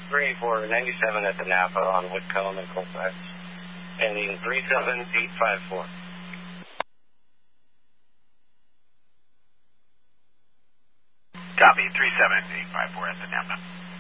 38497 at the Napa on Whitcomb and Colfax. Ending 37854. Copy, 37854 at the Napa.